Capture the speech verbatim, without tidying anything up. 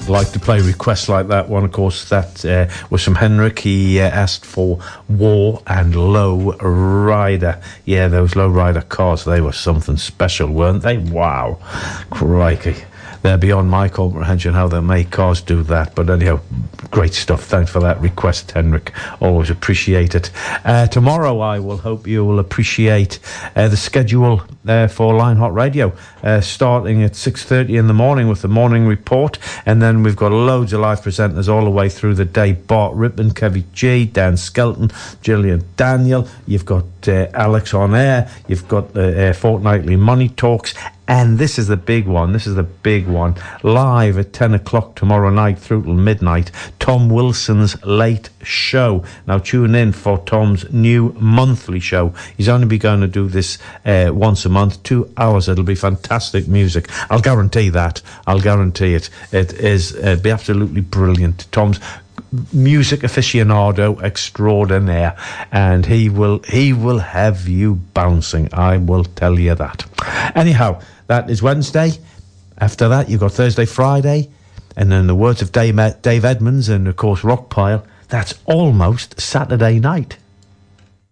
like to play requests like that one. Of course, that uh, was from Henrik. He uh, asked for War and Low Rider. Yeah, those Low Rider cars, they were something special, weren't they? Wow. Crikey. They're beyond my comprehension how they make cars do that. But anyhow, great stuff. Thanks for that request, Henrik. Always appreciate it. Uh, tomorrow, I will hope you will appreciate uh, the schedule uh, for Line Hot Radio, uh, starting at six thirty in the morning with the morning report. And then we've got loads of live presenters all the way through the day. Bart Rippon, Kevy G, Dan Skelton, Gillian Daniel. You've got uh, Alex on air. You've got the uh, fortnightly Money Talks. And this is the big one. This is the big one. Live at ten o'clock tomorrow night through till midnight. Tom Wilson's Late Show. Now tune in for Tom's new monthly show. He's only be going to do this uh, once a month, two hours. It'll be fantastic music. I'll guarantee that. I'll guarantee it. It is uh, be absolutely brilliant. Tom's music aficionado extraordinaire, and he will he will have you bouncing. I will tell you that. Anyhow, that is Wednesday. After that, you've got Thursday, Friday, and then the words of Dave, Dave Edmonds and, of course, Rockpile. That's almost Saturday night.